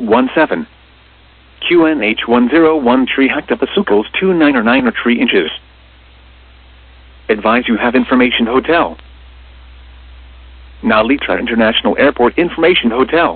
2.17. QNH 101 hectopascals 299 or 3 inches. Advise you have information hotel. Nalitra International Airport Information Hotel.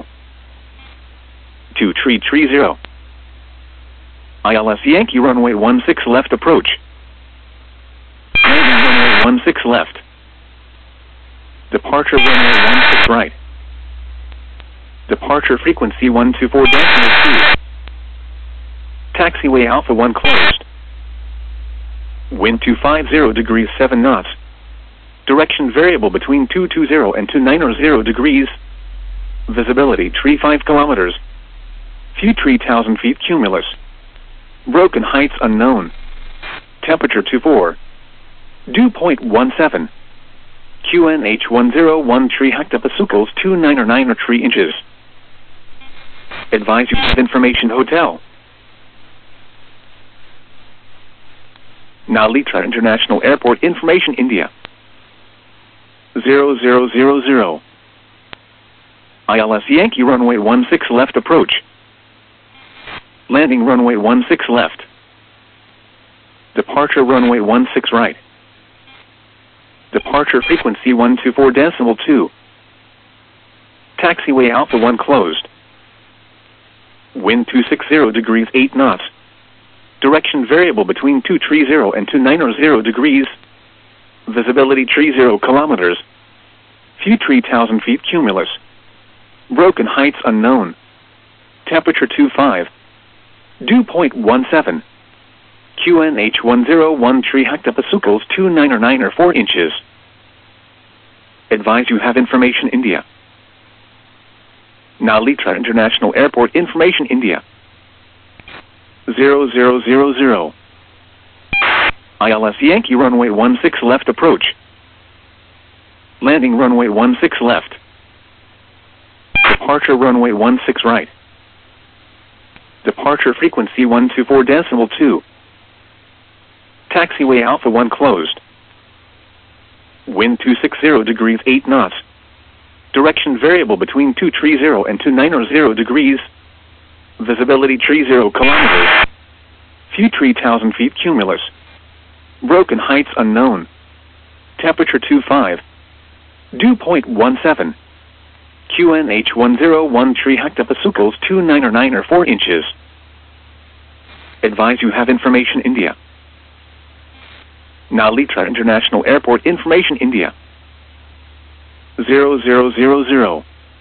2330. ILS Yankee runway 16 left approach. Landing runway 16 left. Departure runway 16 right. Departure frequency 124.2. Taxiway Alpha 1 closed. Wind 250 degrees 7 knots. Direction variable between 220 and 290 degrees. Visibility 35 kilometers. Few 3,000 feet cumulus. Broken heights unknown. Temperature 24. Dew point 17. QNH 1013 hectopascals 299 or 3 inches. Advise you have information hotel. Nalitra International Airport Information India. 0000. ILS Yankee runway 16 left approach. Landing runway 16 left. Departure runway 16 right. Departure frequency 124.2. Taxiway Alpha 1 closed. Wind 260 degrees 8 knots. Direction variable between 230 and 290 degrees. Visibility 30 kilometers. Few 3,000 feet cumulus. Broken heights unknown. Temperature 25. Dew point 17. QNH 1013 hectopascals 299 or 4 inches. Advise you have information India. Nalitra International Airport Information India. 0000. ILS Yankee runway 16 left approach. Landing runway 16 left. Departure runway 16 right. Departure frequency 124.2. Taxiway Alpha 1 closed. Wind 260 degrees 8 knots. Direction variable between 230 and 290 degrees. Visibility 30 kilometers. Few 3,000 feet cumulus. Broken heights unknown. Temperature 25. Dew point 17. QNH 1013 hectopascals 299 or 4 inches. Advise you have information India. Nalitra International Airport Information India. 0000.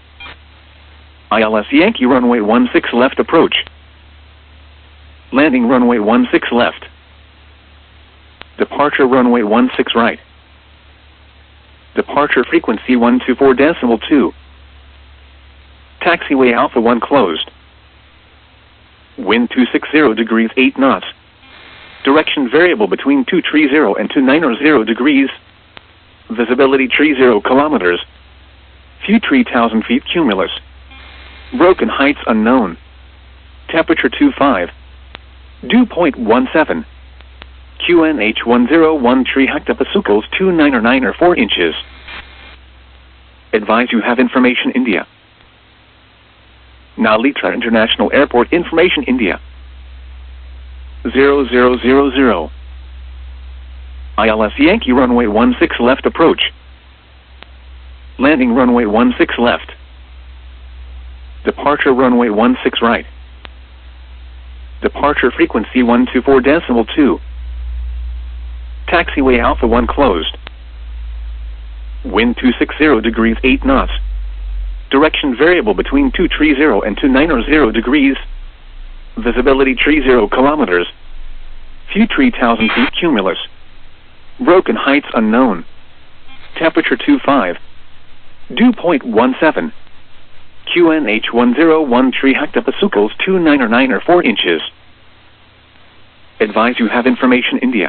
ILS Yankee runway 16 left approach. Landing runway 16 left. Departure runway 16 right. Departure frequency 124.2. Taxiway Alpha 1 closed. Wind 260 degrees 8 knots. Direction variable between 230 and 290 degrees. Visibility 30 kilometers. Few 3,000 feet cumulus. Broken heights unknown. Temperature 25. Dew point 17. QNH 1013 hectopascals 299 or 4 inches. Advise you have information India. Nalitra International Airport Information India. 0000. ILS Yankee runway 16 left approach. Landing runway 16 left. Departure runway 16 right. Departure frequency 124.2. Taxiway Alpha 1 closed. Wind 260 degrees 8 knots. Direction variable between 230 and 290 degrees. Visibility 30 kilometers. Few 3,000 feet cumulus. Broken heights unknown. Temperature 25. Dew point 17. QNH 1013 hectopascals 299 or 4 inches. Advise you have information India.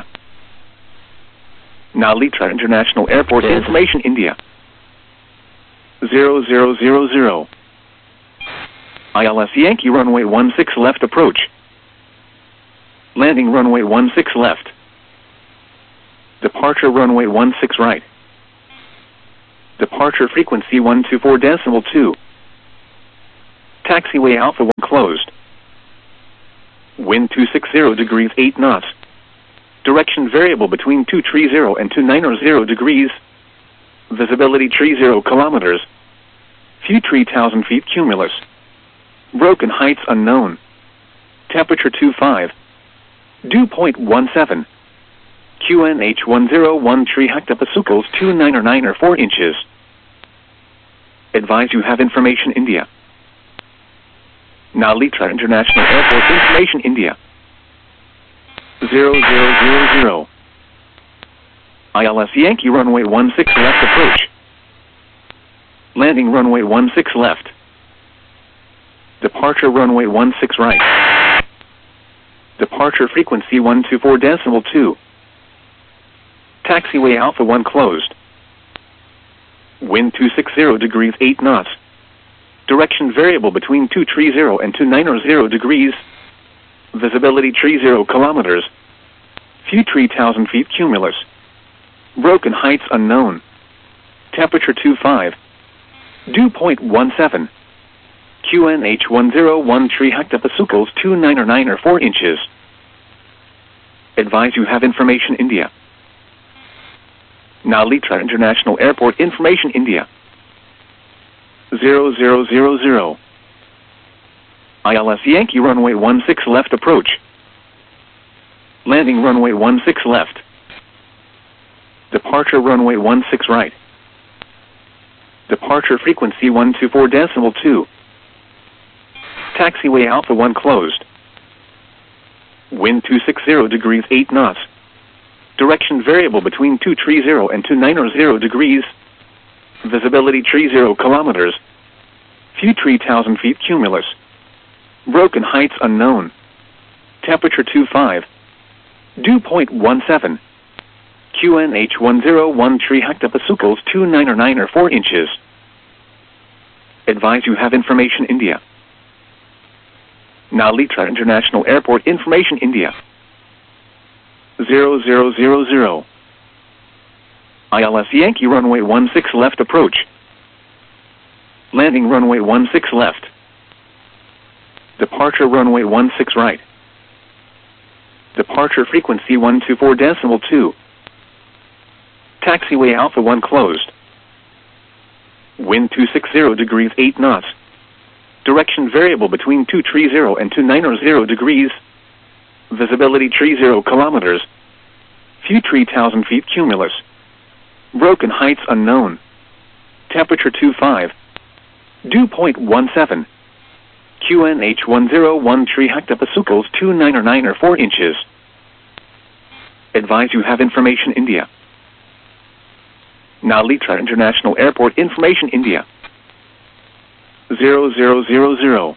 Nalitra International Airport Information India. 0000. ILS Yankee runway 16 left approach. Landing runway 16 left. Departure runway 16 right. Departure frequency 124.2. Taxiway Alpha 1 closed. Wind 260 degrees 8 knots. Direction variable between 230 and 290 degrees. Visibility 30 kilometers. View 3,000 feet cumulus. Broken heights unknown. Temperature 25. Dew point 17. QNH 1013 hectopascals 299 or 4 inches. Advise you have information India. Nalitra International Airport information India. 0000. ILS Yankee runway 16 left approach. Landing runway 16 left. Departure runway 16 right. Departure frequency 124.2. Taxiway Alpha 1 closed. Wind 260 degrees 8 knots. Direction variable between 230 and 290 degrees. Visibility 30 kilometers. View 3,000 feet cumulus. Broken heights unknown. Temperature 25. Dew point 17. QNH 1013 hectopascals 299 or 4 inches. Advise you have information India. Nalitra International Airport information India. 0000. ILS Yankee runway 16 left approach. Landing runway 16 left. Departure runway 16 right. Departure frequency 124.2. Taxiway Alpha 1 closed. Wind 260 degrees 8 knots. Direction variable between 230 and 290 degrees. Visibility 30 kilometers. View 3,000 feet cumulus. Broken heights unknown. Temperature 25. Dew point 17. QNH 1013 hectopascals 299 or 4 inches. Advise you have information India. Nalitra International Airport information India. 0000. ILS Yankee runway 16 left approach. Landing runway 16 left. Departure runway 16 right. Departure frequency 124.2. Taxiway Alpha 1 closed. Wind 260 degrees 8 knots. Direction variable between 230 and 290 degrees. Visibility 30 kilometers. View 3,000 feet cumulus. Broken heights unknown. Temperature 25. Dew point 17. QNH 1013 hectopascals 299 or 4 inches. Advise you have information India. Nalitra International Airport information India. 0000.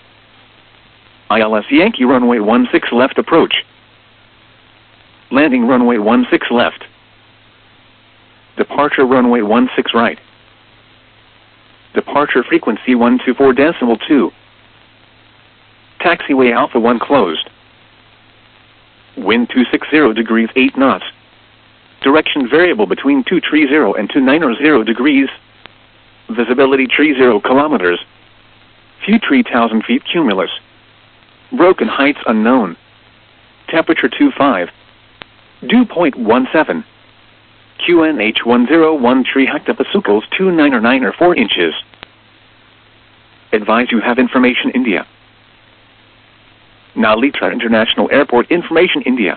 ILS Yankee runway 16 left approach. Landing runway 16 left. Departure runway 16 right. Departure frequency 124.2. Taxiway Alpha 1 closed. Wind 260 degrees 8 knots. Direction variable between 230 and 290 degrees. Visibility 30 kilometers. View 3,000 feet cumulus. Broken heights unknown. Temperature 25. Dew point 17. QNH 1013 hectopascals 299 or 4 inches. Advise you have information India. Nalitra International Airport information India.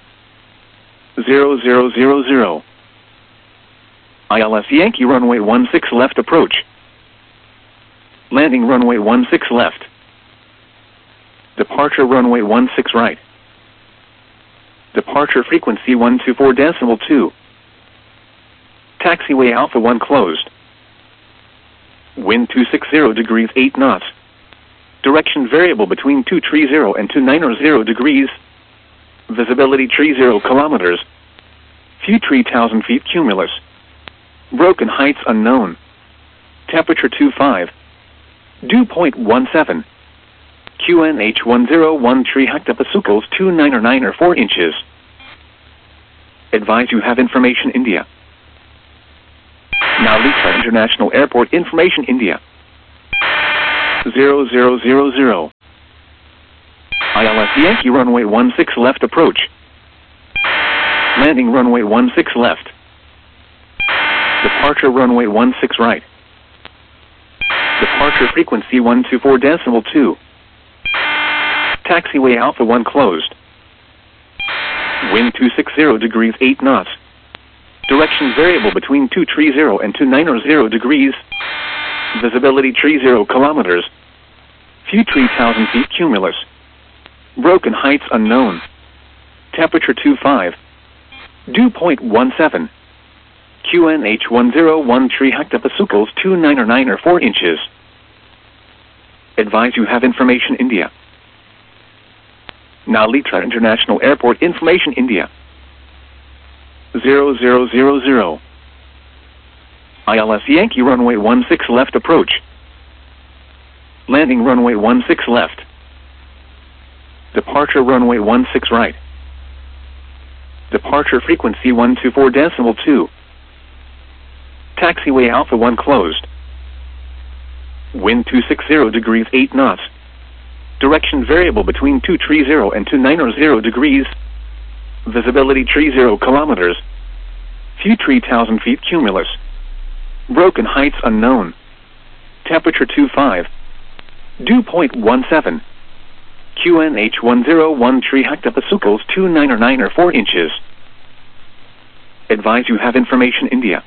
0000. ILS Yankee runway 16 left approach. Landing runway 16 left. Departure runway 16 right. Departure frequency 124.2. Taxiway Alpha 1 closed. Wind 260 degrees 8 knots. Direction variable between 230 and 290 degrees. Visibility 30 kilometers. View 3,000 feet cumulus. Broken heights unknown. Temperature 25. Dew point 17. QNH 1013 hectopascals 299 or 4 inches. Advise you have information India. Nalitra International Airport information India. 0000. ILS Yankee runway 16 left approach. Landing runway 16 left. Departure runway 16 right. Departure frequency 124.2. Taxiway Alpha 1 closed. Wind 260 degrees 8 knots. Direction variable between 230 and 290 degrees. Visibility 30 kilometers. Few 3,000 feet cumulus. Broken heights unknown. Temperature 25. Dew point 17. QNH 1013 hectopascals 299 or 4 inches. Advise you have information India. Nalitra International Airport information India. 0000. ILS Yankee runway 16 left approach. Landing runway 16 left. Departure runway 16 right. Departure frequency 124.2. Taxiway Alpha 1 closed. Wind 260 degrees 8 knots. Direction variable between 230 and 290 degrees. Visibility 30 kilometers. Few 3,000 feet cumulus. Broken heights unknown. Temperature 25. Dew point 17. QNH 1013 hectopascals 299 or 4 inches. Advise you have information India.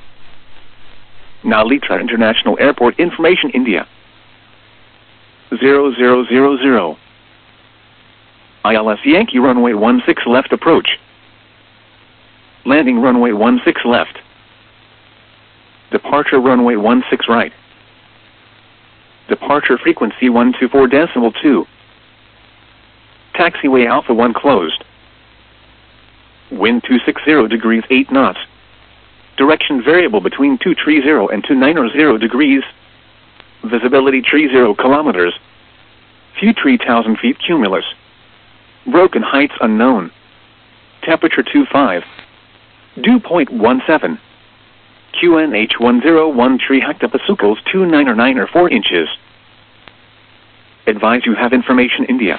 Nalitra International Airport information India. 0000. ILS Yankee runway 16 left approach. Landing runway 16 left. Departure runway 16 right. Departure frequency 124.2. Taxiway Alpha 1 closed. Wind 260 degrees 8 knots. Direction variable between 230 and 290 degrees. Visibility 30 kilometers. Few 3,000 feet cumulus. Broken heights unknown. Temperature 25. Dew point 17. QNH 1013 hectopascals 299 or 4 inches. Advise you have information India.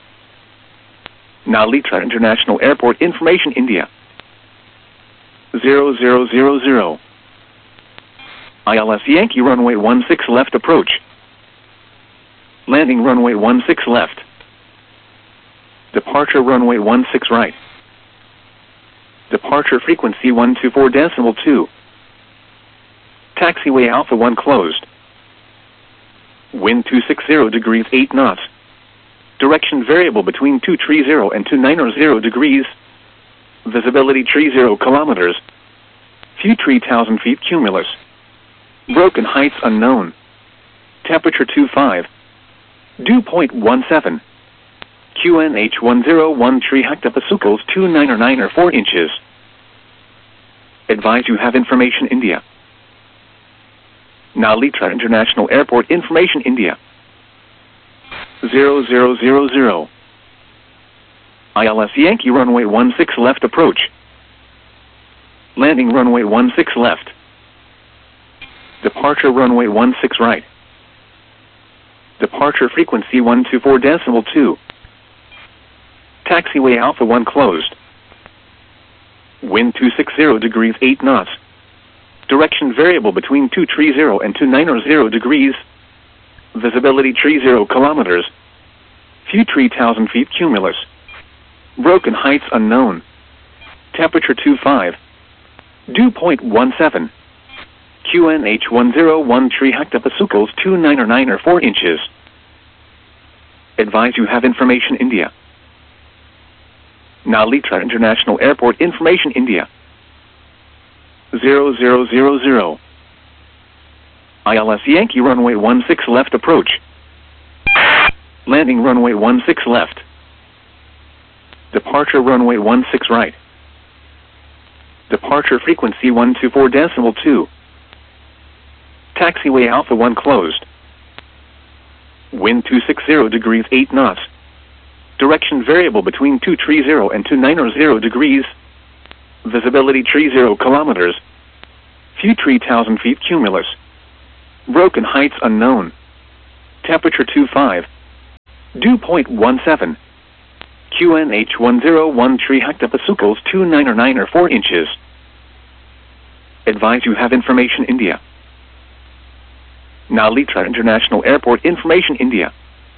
Nalitra International Airport information India. 0000. ILS Yankee runway 16 left approach. Landing runway 16 left. Departure runway 16 right. Departure frequency 124.2. Taxiway Alpha 1 closed. Wind 260 degrees 8 knots. Direction variable between 230 and 290 degrees. Visibility 30 kilometers. Few 3,000 feet cumulus. Broken heights unknown. Temperature 25. Dew point 17. QNH 1013 hectopascals 299 or 4 inches. Advise you have information India. Nalitra International Airport information India. 0000. ILS Yankee runway 16 left approach. Landing runway 16 left. Departure runway 16 right. Departure frequency 124.2. Taxiway Alpha 1 closed. Wind 260 degrees 8 knots. Direction variable between 230 and 290 degrees. Visibility 30 kilometers. Few 3,000 feet cumulus. Broken heights unknown. Temperature 25. Dew point 17. QNH 1013 hectopascals 299 or 4 inches. Advise you have information India. Nalitra International Airport information India. 0000. ILS Yankee runway 16 left approach. Landing runway 16 left. Departure runway 16 right. Departure frequency 124.2. Taxiway Alpha 1 closed. Wind 260 degrees 8 knots. Direction variable between 230 and 290 degrees. Visibility 30 kilometers. Few 3,000 feet cumulus. Broken heights unknown. Temperature 25. Dew point 17. QNH 1013 hectopascals 29 or 4 inches. Advise you have information India. Nalitra International Airport information India.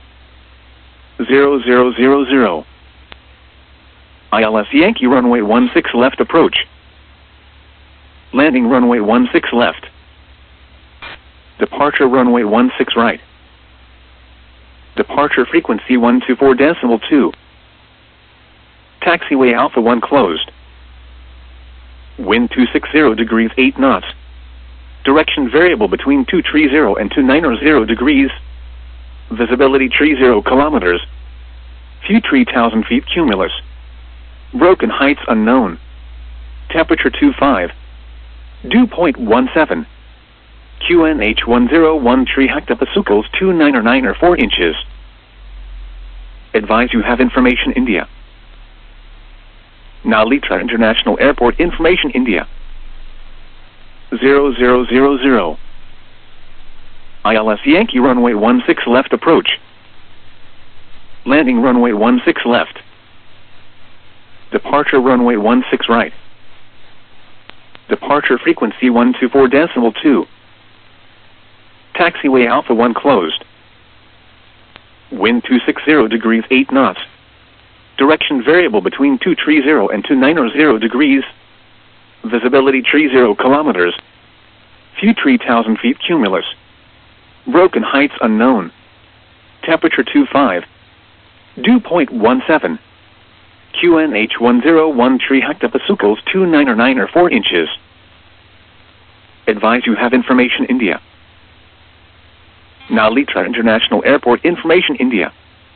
0000. ILS Yankee runway 16 left approach. Landing runway 16 left. Departure runway 16 right. Departure frequency 124.2. Taxiway Alpha 1 closed. Wind 260 degrees 8 knots. Direction variable between 230 and 290 degrees. Visibility 30 kilometers. Few 3,000 feet cumulus. Broken heights unknown. Temperature 25. Dew point 17. QNH 1013 hectopascals 29 or 4 inches. Advise you have information India. Nalitra International Airport information India. 0000. ILS Yankee runway 16 left approach. Landing runway 16 left. Departure runway 16 right. Departure frequency 124.2. Taxiway Alpha 1 closed. Wind 260 degrees 8 knots. Direction variable between 230 and 290 degrees. Visibility 30 kilometers. Few 3,000 feet cumulus. Broken heights unknown. Temperature 25. Dew point 17. QNH 1013 hectopascals 299 or 4 inches. Advise you have information India. Nalitra International Airport information India.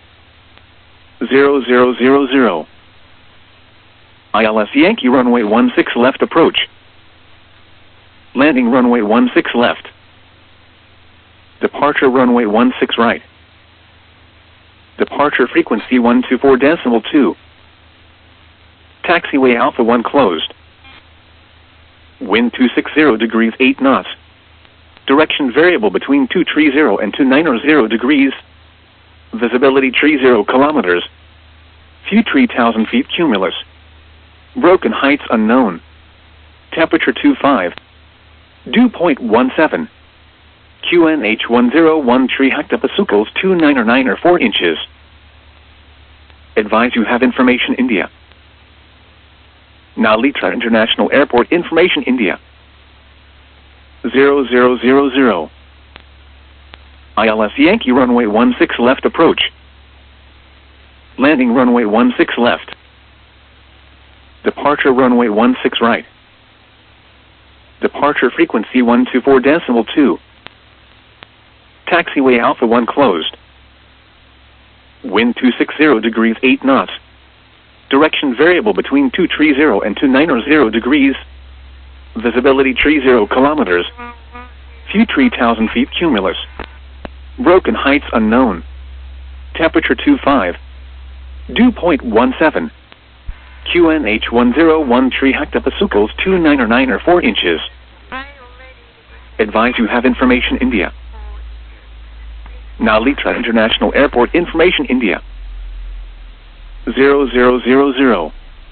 0000. ILS Yankee runway 16 left approach. Landing runway 16 left. Departure runway 16 right. Departure frequency 124.2. Taxiway Alpha 1 closed. Wind 260 degrees 8 knots. Direction variable between 230 and 290 degrees. Visibility 30 kilometers. Few 3,000 feet cumulus. Broken heights unknown. Temperature 25. Dew point 17. QNH 1013 hectopascals 299 or 4 inches. Advise you have information India. Nalitra International Airport information India. 0000. ILS Yankee runway 16 left approach. Landing runway 16 left. Departure runway 16 right. Departure frequency 124.2. Taxiway Alpha 1 closed. Wind 260 degrees 8 knots. Direction variable between 230 and 290 degrees. Visibility 30 kilometers. Few 3,000 feet cumulus. Broken heights unknown. Temperature 25. Dew point 17. QNH 1013 hectopascals 299 or 4 inches. Advise you have information India. Nalitra International Airport information India. 0000.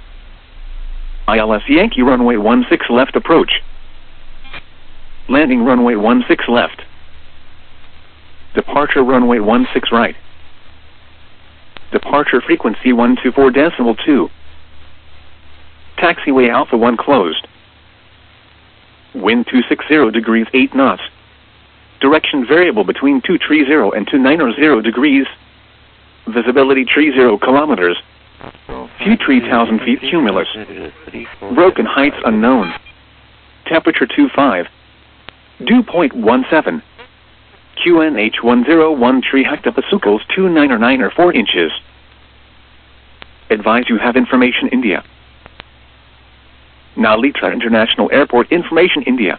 ILS Yankee runway 16 left approach. Landing runway 16 left. Departure runway 16 right. Departure frequency 124.2. Taxiway Alpha 1 closed. Wind 260 degrees 8 knots. Direction variable between 230 and 290 degrees. Visibility 30 kilometers. Few 3,000 feet cumulus. Broken heights unknown. Temperature 25. Dew point 17. QNH 1013 hectopascals 299 or 4 inches. Advise you have information India. Nalitra International Airport information India.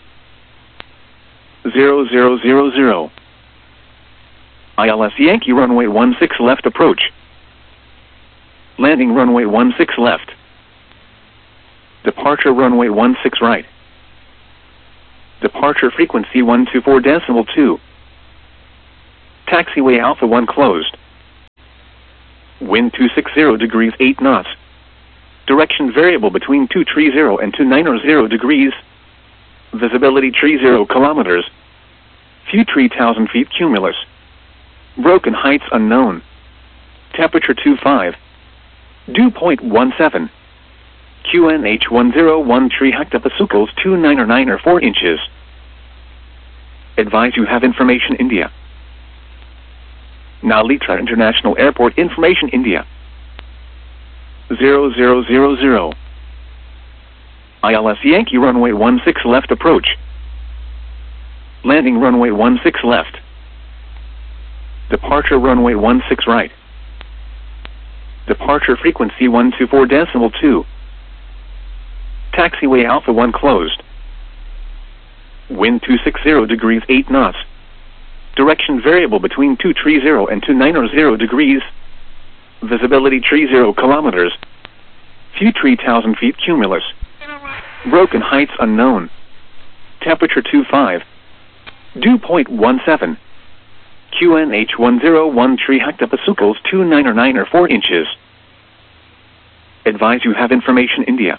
0000. ILS Yankee runway 16 left approach. Landing runway 16 left. Departure runway 16 right. Departure frequency 124.2. Taxiway Alpha 1 closed. Wind 260 degrees 8 knots. Direction variable between 230 and 290 degrees. Visibility 30 kilometers. Few 3,000 feet cumulus. Broken heights unknown. Temperature 25. Dew point 17. QNH 1013 hectopascals 299 or 4 inches. Advise you have information India. Nalitra International Airport information India. 0000. ILS Yankee runway 16 left approach. Landing runway 16 left. Departure runway 16 right. Departure frequency 124.2. Taxiway Alpha 1 closed. Wind 260 degrees 8 knots. Direction variable between 230 and 290 degrees. Visibility 30 kilometers. Few 3,000 feet cumulus. Broken heights unknown. Temperature 25. Dew point 17. QNH 1013 hectopascals 299 or 4 inches. Advise you have information India.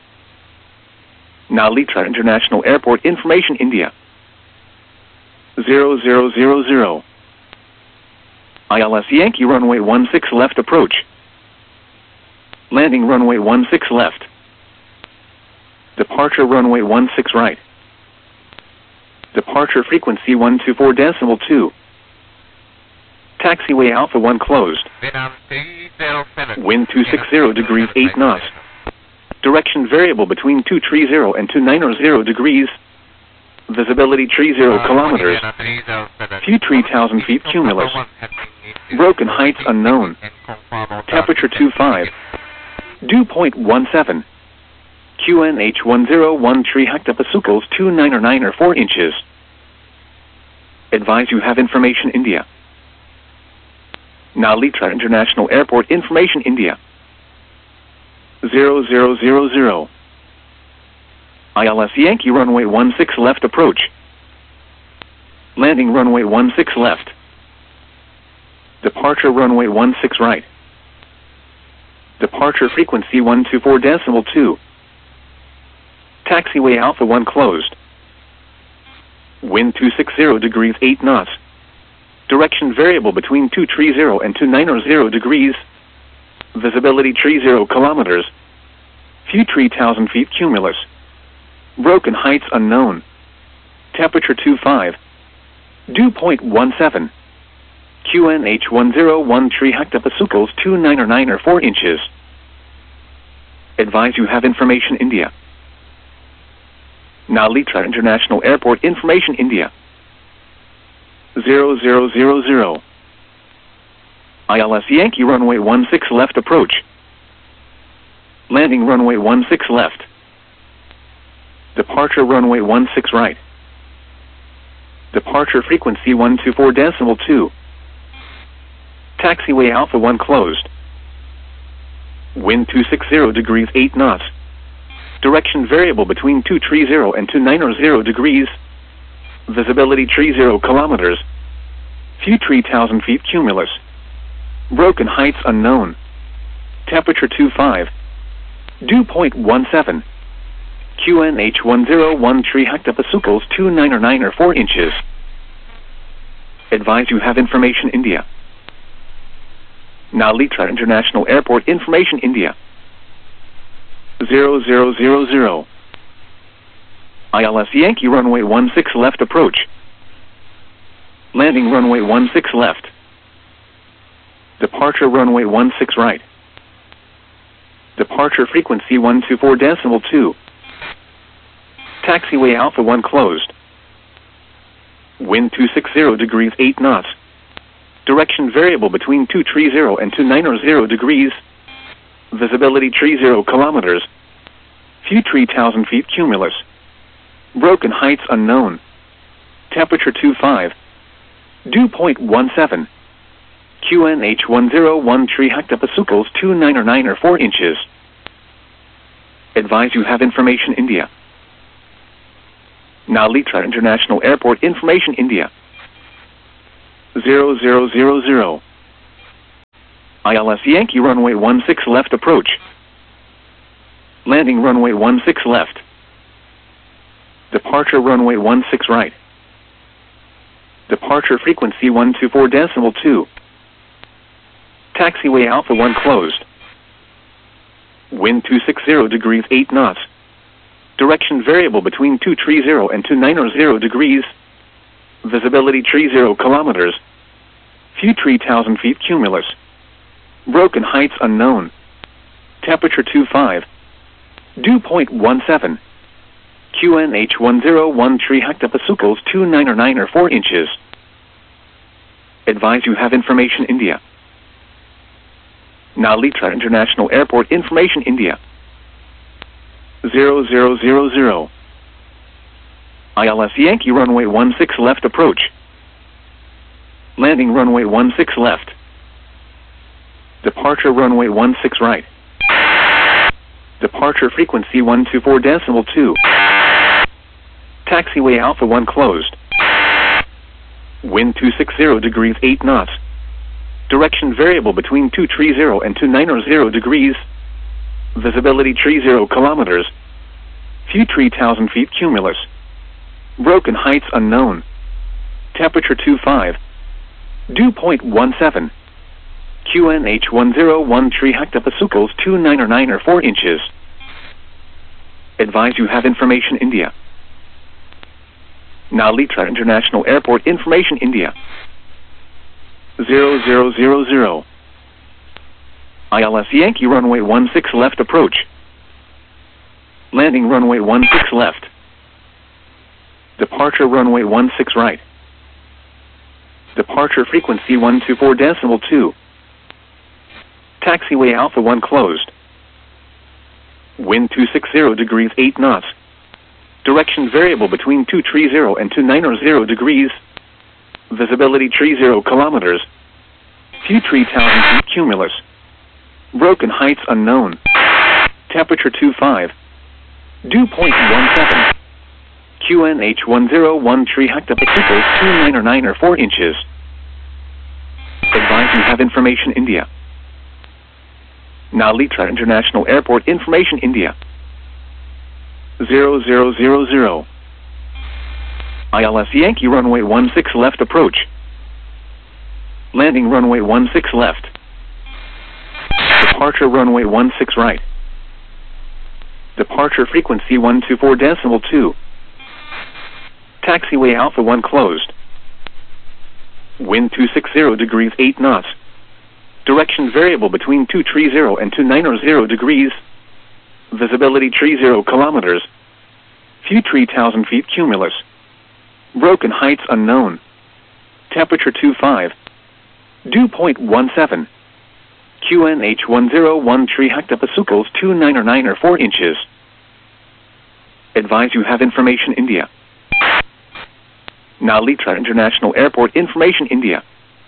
Nalitra International Airport information India. 0000. ILS Yankee runway 16 left approach. Landing runway 16 left. Departure runway 16 right. Departure frequency 124.2. Taxiway Alpha 1 closed. Wind 260 degrees 8 knots. Direction variable between 230 and 290 degrees. Visibility 30 kilometers. Few 3,000 feet cumulus. Broken heights unknown. Temperature 25. Dew point 17. QNH 1013 hectopascals 299 or 4 inches. Advise you have information India. Nalitra International Airport information India. 0000. ILS Yankee runway 16 left approach. Landing runway 16 left. Departure runway 16 right. Departure frequency 124.2. Taxiway Alpha 1 closed. Wind 260 degrees 8 knots. Direction variable between 230 and 290 degrees. Visibility 30 kilometers. Few 3,000 feet cumulus. Broken heights unknown. Temperature 25. Dew point 17. QNH 1013 hectopascals 299 or 4 inches. Advise you have information India. Nalitra International Airport information India. 0000. ILS Yankee runway 16 left approach. Landing runway 16 left. Departure runway 16 right. Departure frequency 124.2. Taxiway Alpha 1 closed. Wind 260 degrees 8 knots. Direction variable between 230 and 290 degrees. Visibility 30 kilometers. Few 3,000 feet cumulus. Broken heights unknown. Temperature 25. Dew point 17. QNH 1013 hectopascals 299 or 4 inches. Advise you have information India. Nalitra International Airport information India. 0000. ILS Yankee runway 16 left approach. Landing runway 16 left. Departure runway 16 right. Departure frequency 124.2. Taxiway Alpha 1 closed. Wind 260 degrees 8 knots. Direction variable between 230 and 290 degrees. Visibility 30 kilometers. Few 3,000 feet cumulus. Broken heights unknown. Temperature 25. Dew point 17. QNH 1013 hectopascals 299 or 4 inches. Advise you have information India. Nalitra International Airport information India. 0000. ILS Yankee runway 16 left approach. Landing runway 16 left. Departure runway 16 right. Departure frequency 124.2. Taxiway Alpha 1 closed. Wind 260 degrees 8 knots. Direction variable between 230 and 290 degrees. Visibility 30 kilometers. Few 3,000 feet cumulus. Broken heights unknown. Temperature 25. Dew point 17. QNH 1013 hectopascals 299 or 4 inches. Advise you have information India. Now Litra International Airport information India. 0000. ILS Yankee runway 16 left approach. Landing runway 16 left. Departure runway 16 right. Departure frequency 124.2. Taxiway Alpha 1 closed. Wind 260 degrees 8 knots. Direction variable between 230 and 290 degrees. Visibility 30 kilometers. Few 3,000 feet cumulus. Broken heights unknown. Temperature 25. Dew point 17. QNH 1013 hectopascals 299 or 4 inches. Advise you have information India. Now Litra International Airport information India. 0000. ILS Yankee runway 16 left approach. Landing runway 16 left. Departure runway 16 right. Departure frequency 124.2. Taxiway Alpha 1 closed. Wind 260 degrees 8 knots. Direction variable between 230 and 290 degrees. Visibility 30 kilometers. Few 3,000 feet cumulus. Broken heights unknown. Temperature 25. Dew point 17. QNH 1013 hectopascals 299 or 4 inches. Advise you have information India. Now Litra International Airport information India. 0000. ILS Yankee runway 16 left approach. Landing runway 16 left. Departure runway 16 right. Departure frequency 124.2. Taxiway Alpha 1 closed. Wind 260 degrees 8 knots. Direction variable between 230 and 290 degrees. Visibility 30 kilometers. Few 3,000 feet cumulus. Broken heights unknown. Temperature 25. Dew point 17. QNH 1013 hectopascals 299 or 4 inches. Advise you have information India. Now Litra International Airport information India.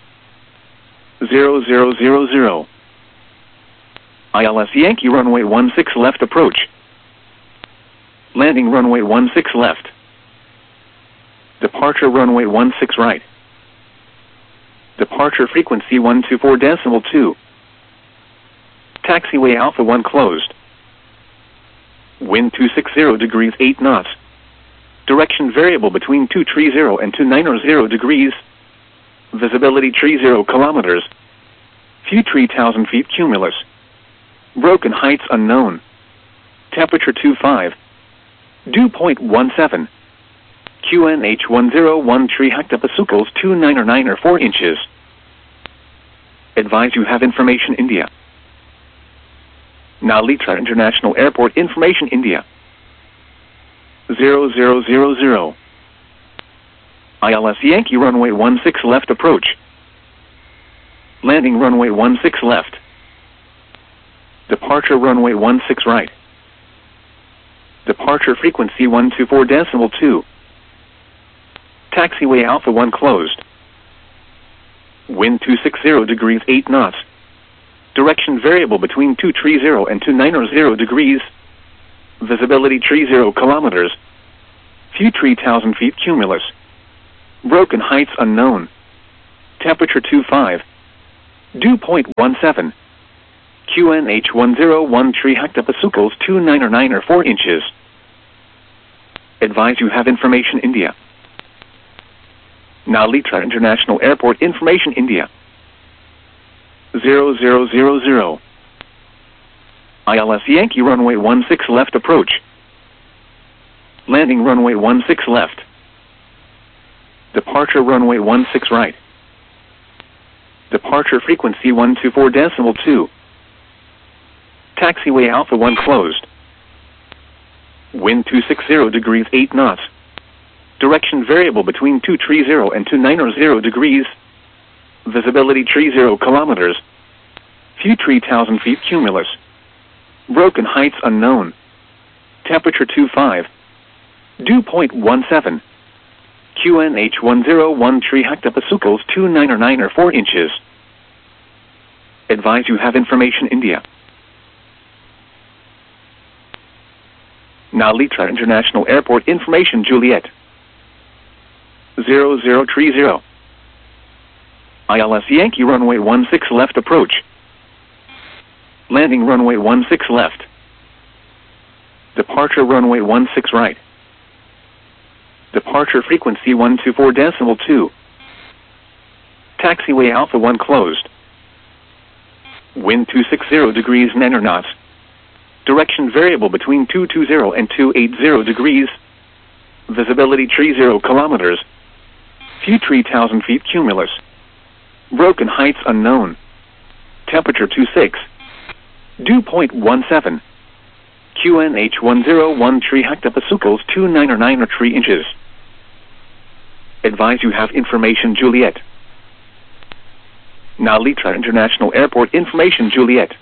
0000. ILS Yankee runway 16 left approach. Landing runway 16 left. Departure runway 16 right. Departure frequency 124.2. Taxiway Alpha 1 closed. Wind 260 degrees 8 knots. Direction variable between 230 and 290 degrees. Visibility 30 kilometers. Few 3,000 feet cumulus. Broken heights unknown. Temperature 25. Dew point 17. QNH 1013 hectopascals 299 or 4 inches. Advise you have information India. Now Litra International Airport information India. 0000. ILS Yankee runway 16 left approach. Landing runway 16 left. Departure runway 16 right. Departure frequency 124.2. Taxiway Alpha 1 closed. Wind 260 degrees 8 knots. Direction variable between 230 and 290 degrees. Visibility 30 kilometers. Few 3,000 feet cumulus. Broken heights unknown. Temperature 25. Dew point 17. QNH 1013 hectopascals 29 or 4 inches. Advise you have information India. Nalitra International Airport information India. 0000. ILS Yankee runway 16 left approach. Landing runway 16 left. Departure runway 16 right. Departure frequency 124.2. Taxiway Alpha 1 closed. Wind 260 degrees 8 knots. Direction variable between 230 and 290 degrees. Visibility 30 kilometers. Few 3,000 feet cumulus. Broken heights unknown. Temperature 25. Dew point 17. QNH 1013 hectopascals 29 or 4 inches. Advise you have information India. Nalitra International Airport information Juliet. 0030. ILS Yankee runway 16 left approach. Landing runway 16 left. Departure runway 16 right. Departure frequency 124.2. Taxiway Alpha 1 closed. Wind 260 degrees 9 knots. Direction variable between 220 and 280 degrees. Visibility 30 kilometers. Few 3,000 feet cumulus. Broken heights unknown. Temperature 26. Dew point 17. QNH 1013 hectopascals 299 or 3 inches. Advise you have information Juliet. Nalitra International Airport information Juliet.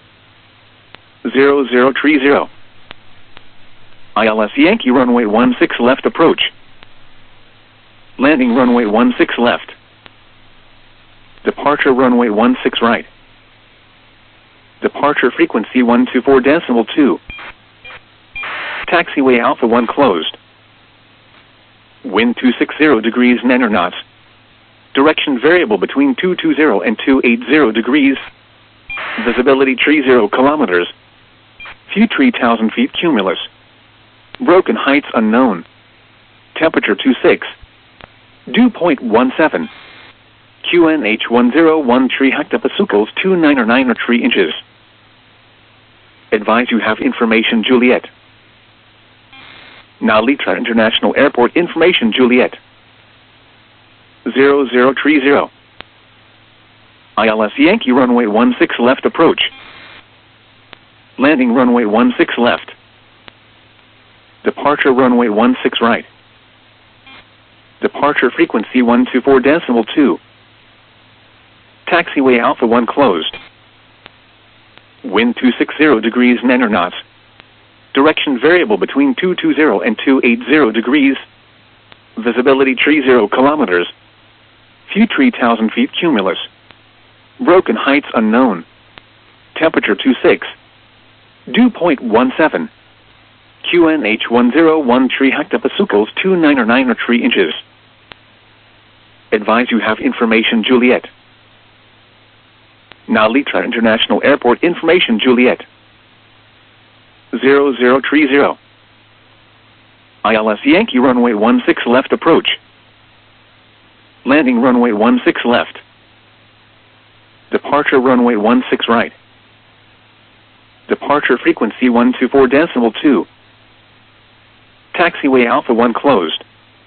0030. ILS Yankee runway 16 left approach. Landing runway 16 left. Departure runway 16 right. Departure frequency 124.2. Taxiway Alpha 1 closed. Wind 260 degrees 9 knots. Direction variable between 220 and 280 degrees. Visibility 30 kilometers. Few 3,000 feet cumulus. Broken heights unknown. Temperature 26. Dew point 17. QNH 1013 hectopascals 299 or 3 inches. Advise you have information Juliet. Nalitra International Airport information Juliet. 0030. ILS Yankee runway 16 left approach. Landing runway 16 left. Departure runway 16 right. Departure frequency 124.2. Taxiway Alpha 1 closed. Wind 260 degrees 9 knots. Direction variable between 220 and 280 degrees. Visibility 30 kilometers. Few 3,000 feet cumulus. Broken heights unknown. Temperature 26. Dew point 17. QNH 1013 hectopascals 299 or 3 inches. Advise you have information Juliet. Nalitra International Airport information Juliet. 0030. ILS Yankee runway 16 left approach. Landing runway 16 left. Departure runway 16 right. Departure frequency 124.2. Taxiway Alpha 1 closed.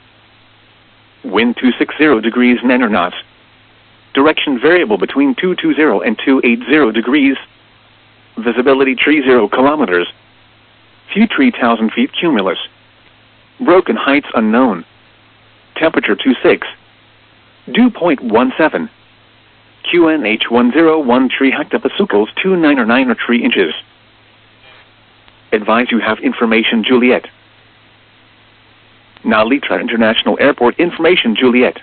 Wind 260 degrees 9 knots. Direction variable between 220 and 280 degrees. Visibility 30 kilometers. Few 3,000 feet cumulus. Broken heights unknown. Temperature 26. Dew point 17. QNH 1013 hectopascals 299 or 3 inches. Advise you have information Juliet. Nalitra International Airport information Juliet.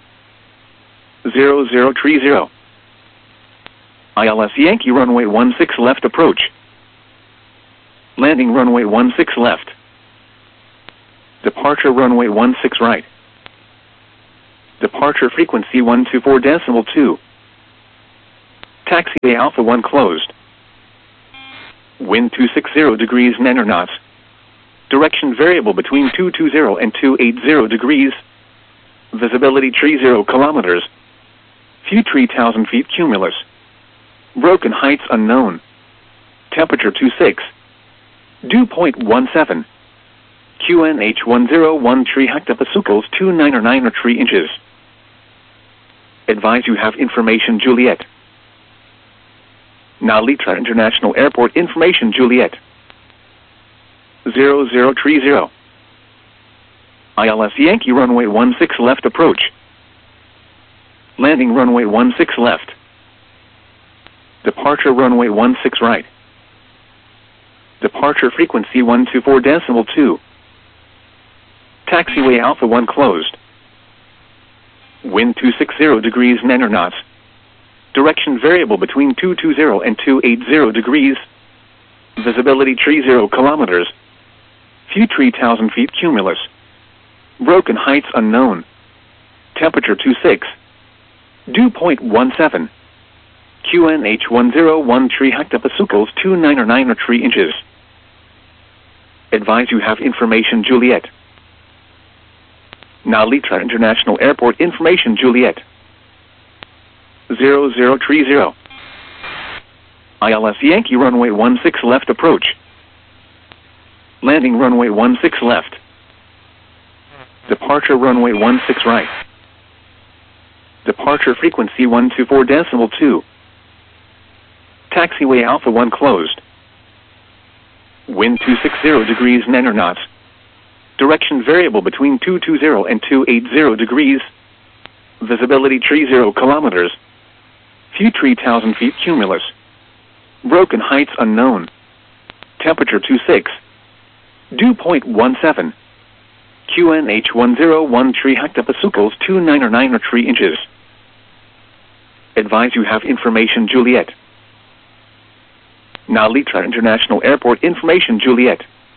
0030. ILS Yankee runway 16 left approach. Landing runway 16 left. Departure runway 16 right. Departure frequency 124.2. Taxiway Alpha 1 closed. Wind 260 degrees 9 knots. Direction variable between 220 and 280 degrees. Visibility 30 kilometers. Few 3,000 feet cumulus. Broken heights unknown. Temperature 26. Dew point 17. QNH 1013 hectopascals 299 inches. Advise you have information Juliet. Now Litra International Airport information Juliet. 0030. ILS Yankee runway 16 left approach. Landing runway 16 left. Departure runway 16 right. Departure frequency 124.2. Taxiway Alpha 1 closed. Wind 260 degrees 9 knots. Direction variable between 220 and 280 degrees. Visibility 30 kilometers. Few 3,000 feet cumulus. Broken heights unknown. Temperature 26. Dew point 17. QNH 1013 hectopascals 299 inches. Advise you have information Juliet. Now Litra International Airport information Juliet. 0030. ILS Yankee runway 16 left approach. Landing runway 16 left. Departure runway 16 right. Departure frequency 124.2. Taxiway Alpha 1 closed. Wind 260 degrees 9 knots. Direction variable between 220 and 280 degrees. Visibility 30 kilometers. Few 3,000 feet cumulus. Broken heights unknown. Temperature 26. Dew point 17. QNH 1013 hectopascals 299 inches. Advise you have information Juliet. Now Litra International Airport information Juliet.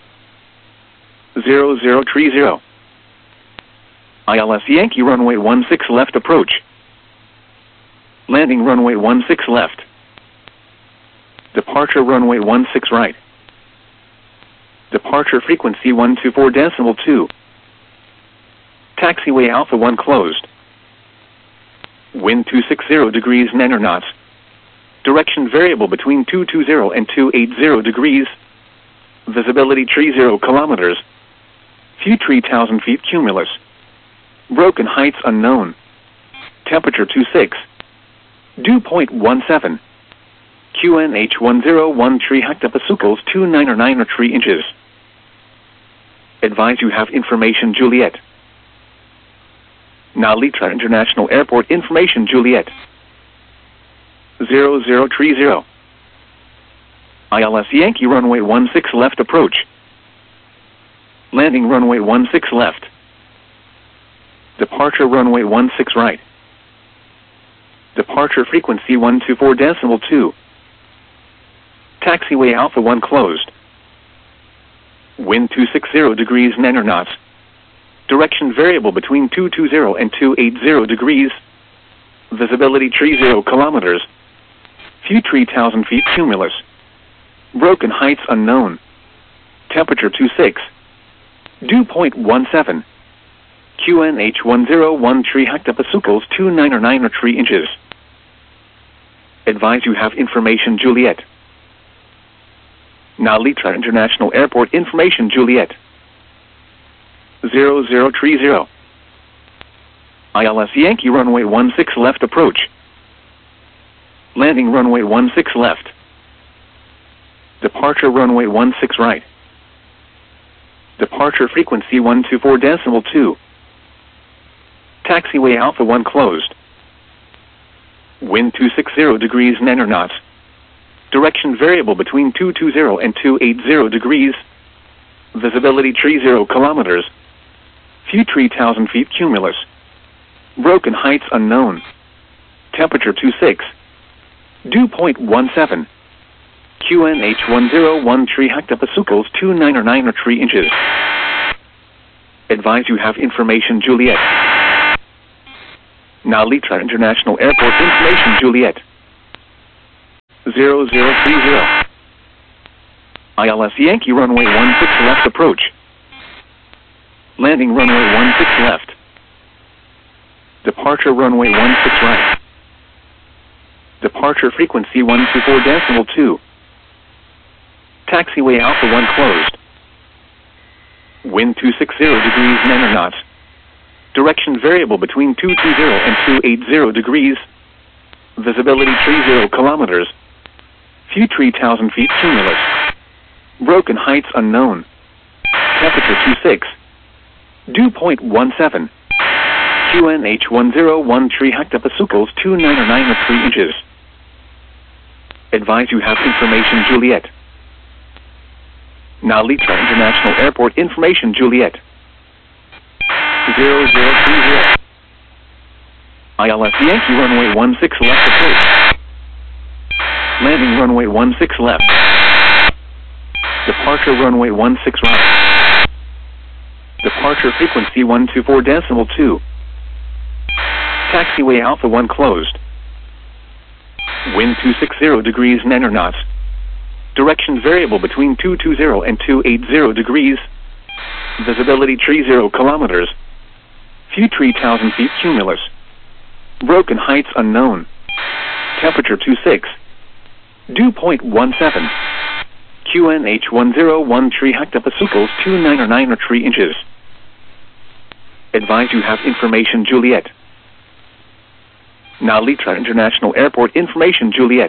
0030. ILS Yankee runway 16 left approach. Landing runway 16 left. Departure runway 16 right. Departure frequency 124.2. Taxiway Alpha 1 closed. Wind 260 degrees 9 knots. Direction variable between 220 and 280 degrees. Visibility 30 kilometers. Few 3,000 feet cumulus. Broken heights unknown. Temperature 26. Dew point 17. QNH 1013 hectopascals 299 inches. Advise you have information Juliet. Now Litra International Airport information Juliet. 0030. ILS Yankee runway 16 left approach. Landing runway 16 left. Departure runway 16 right. Departure frequency 124.2. Taxiway Alpha 1 closed. Wind 260 degrees 9 knots. Direction variable between 220 and 280 degrees. Visibility 30 kilometers. Few 3,000 feet cumulus. Broken heights unknown. Temperature 26. Dew point 17. QNH 1013 hectopascals 299 inches. Advise you have information Juliet. Now Litra International Airport information Juliet. 0030. ILS Yankee runway 16 left approach. Landing runway 16 left. Departure runway 16 right. Departure frequency 124.2. Taxiway Alpha 1 closed. Wind 260 degrees 9 knots. Direction variable between 220 and 280 degrees. Visibility 30 kilometers. Few 3,000 feet cumulus. Broken heights unknown. Temperature 26. Dew point 17. QNH 1013 hectopascals 299 inches. Advise you have information Juliet. Now Litra International Airport information Juliet. 0030. ILS Yankee runway 16 left approach. Landing runway 16 left. Departure runway 16 right. Departure frequency 124.2. Taxiway Alpha 1 closed. Wind 260 degrees 9 knots. Direction variable between 220 and 280 degrees. Visibility 30 kilometers. Few 3,000 feet cumulus. Broken heights unknown. Temperature 26. Dew point 17. QNH 1013 hectopascals 299 inches. Advise you have information Juliet. Now Litra International Airport information Juliet. 0030. ILS Yankee runway 16 left approach. Landing runway 16 left. Departure runway 16 right. Departure frequency 124.2. Taxiway Alpha 1 closed. Wind 260 degrees 9 knots. Direction variable between 220 and 280 degrees. Visibility 30 kilometers. Few 3,000 feet cumulus. Broken heights unknown. Temperature 26. Dew point 17. QNH 1013 hectopascals 299 inches. Advise you have information Juliet. Now Litra International Airport information Juliet.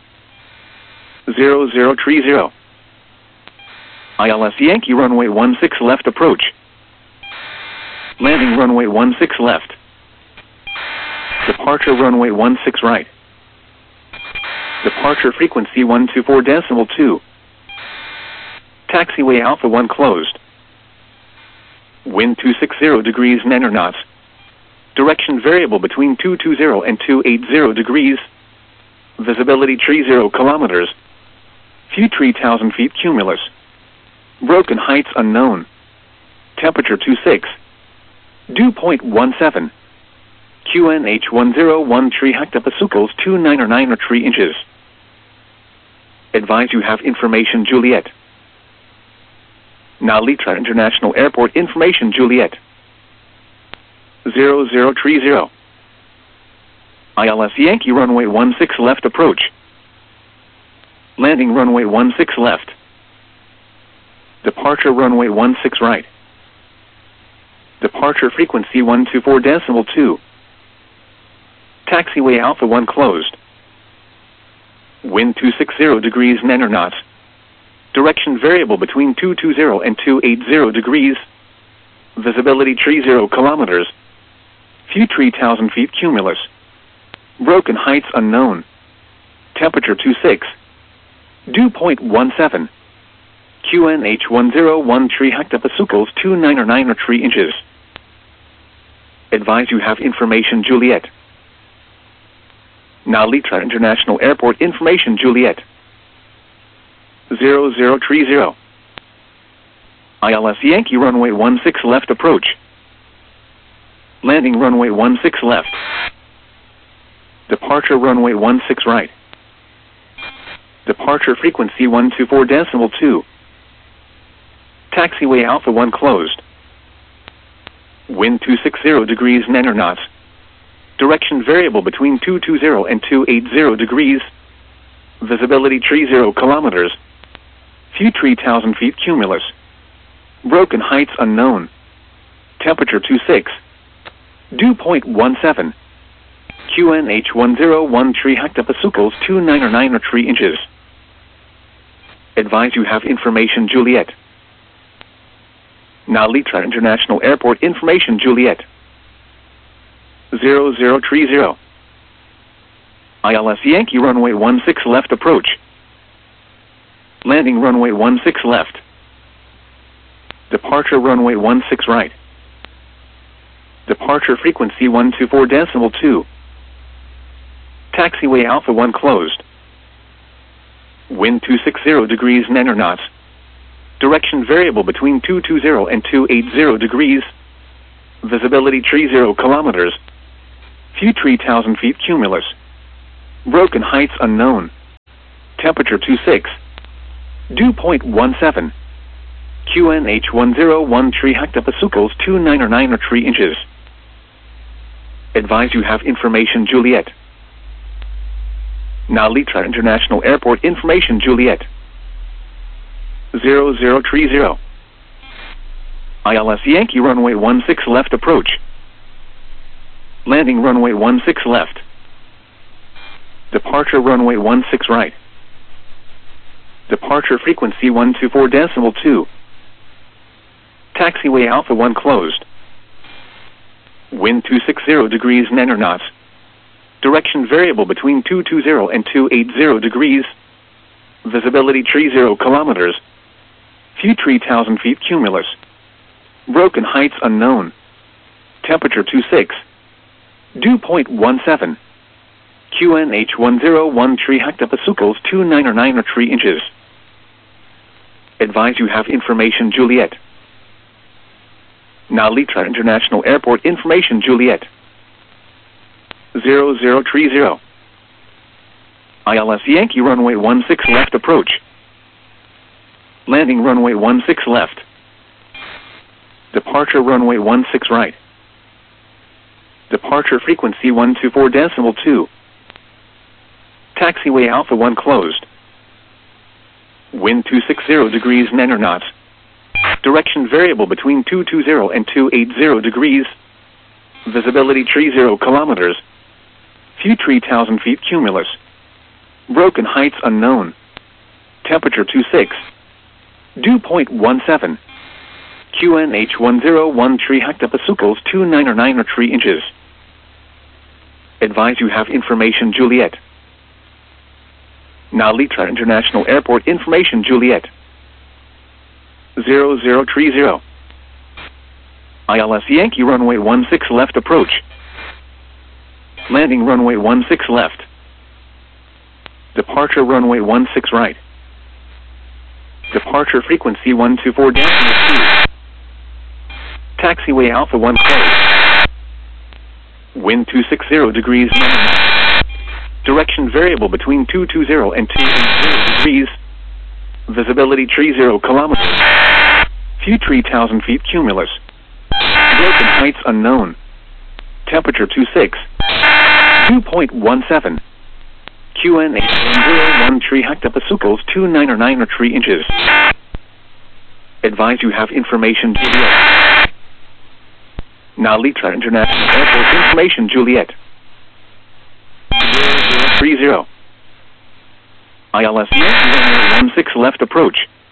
0030. ILS Yankee runway 16 left approach. Landing runway 16 left. Departure runway 16 right. Departure frequency 124.2. Taxiway Alpha 1 closed. Wind 260 degrees 9 knots. Direction variable between 220 and 280 degrees. Visibility 30 kilometers. Few 3,000 feet cumulus. Broken heights unknown. Temperature 26. Dew point 17. QNH 1013 hectopascals 299 inches. Advise you have information Juliet. Now Litra International Airport information Juliet. 0030. ILS Yankee runway 16 left approach. Landing runway 16 left. Departure runway 16 right. Departure frequency 124.2. Taxiway Alpha 1 closed. Wind 260 degrees 9 knots. Direction variable between 220 and 280 degrees. Visibility 30 kilometers. Few 3,000 feet cumulus. Broken heights unknown. Temperature 26. Dew point 17. QNH 1013 hectopascals 299 inches. Advise you have information Juliet. Now Litra International Airport information Juliet. 0030. ILS Yankee runway 16 left approach. Landing runway 16 left. Departure runway 16 right. Departure frequency 124.2. Taxiway Alpha 1 closed. Wind 260 degrees 9 knots. Direction variable between 220 and 280 degrees. Visibility 30 kilometers. Few 3,000 feet cumulus. Broken heights unknown. Temperature 26. Dew point 17. QNH 1013 hectopascals 299 inches. Advise you have information Juliet. Now Litra International Airport information Juliet. 0030. ILS Yankee runway 16 left approach. Landing runway 16 left. Departure runway 16 right. Departure frequency 124.2. Taxiway Alpha 1 closed. Wind 260 degrees 9 knots. Direction variable between 220 and 280 degrees. Visibility 30 kilometers. View 3,000 feet cumulus. Broken heights unknown. Temperature 26. Dew point 17. QNH 1013 hectopascals 29 or 3 inches. Advise you have information Juliet. Now Litra International Airport information Juliet. 0030. ILS Yankee runway 16 left approach. Landing runway 16 left. Departure runway 16 right. Departure frequency 124.2. Taxiway Alpha 1 closed. Wind 260 degrees 9 knots. Direction variable between 220 and 280 degrees. Visibility 30 kilometers. View 3,000 feet cumulus. Broken heights unknown. Temperature 26. Dew point 17. QNH 1013 hectopascals 29 or 3 inches. Advise you have information Juliet. Now Litra International Airport information Juliet. 0030. ILS Yankee runway 16 left approach. Landing runway 16 left. Departure runway 16 right. Departure frequency 124.2. Taxiway Alpha 1 closed. Wind 260 degrees 9 knots. Direction variable between 220 and 280 degrees. Visibility 30 kilometers. View 3,000 feet cumulus. Broken heights unknown. Temperature 26. Dew point 17. QNH 1013 hectopascals 29 or 3 inches. Advise you have information Juliet. Now Litra International Airport information Juliet. 0030. ILS Yankee runway 16 left approach. Landing runway 16 left. Departure runway 16 right. Departure frequency 124.2. Taxiway Alpha 1 closed. Wind 260 degrees 9 knots. Direction variable between 220 and 280 degrees. Visibility 30 kilometers. View 3,000 feet cumulus. Broken heights unknown. Temperature 26. Dew point 17. QNH 1013 hectopascals 29 or 3 inches. Advise you have information Juliet. Now Litra International Airport information Juliet. 0030. ILS Yankee runway 16 left approach.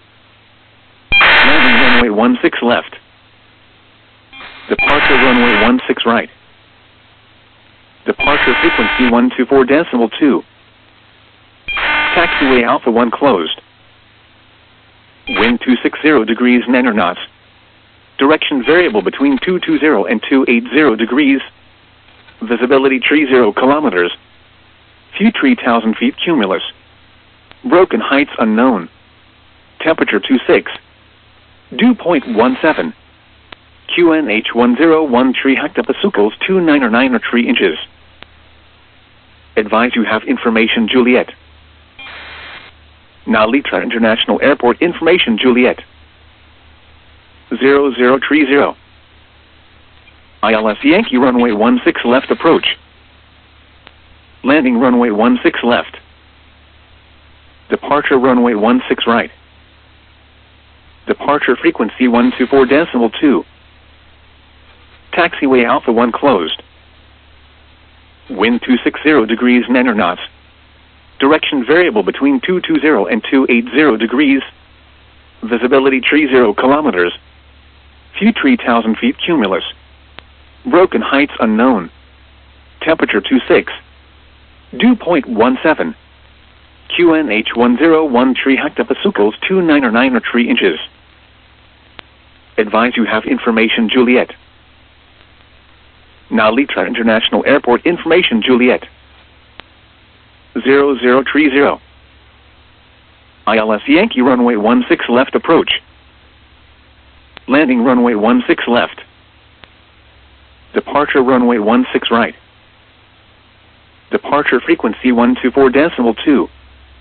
Landing runway 16 left. Departure runway 16 right. Departure frequency 124.2. Taxiway Alpha 1 closed. Wind 260 degrees 9 knots. Direction variable between 220 and 280 degrees. Visibility 30 kilometers. View 3,000 feet cumulus. Broken heights unknown. Temperature 26. Dew point 17. QNH 1013 hectopascals 29 or 3 inches. Advise you have information Juliet. Now Litra International Airport information Juliet. 0030. ILS Yankee runway 16 left approach. Landing runway 16 left. Departure runway 16 right. Departure frequency 124.2. Taxiway Alpha 1 closed. Wind 260 degrees 9 knots. Direction variable between 220 and 280 degrees. Visibility 30 kilometers. View 3,000 feet cumulus. Broken heights unknown. Temperature 26. Dew point 17. QNH 1013 hectopascals 29 or 3 inches. Advise you have information Juliet. Now Litra International Airport information Juliet. 0030. ILS Yankee runway 16 left approach. Landing runway 16 left. Departure runway 16 right. Departure frequency 124.2.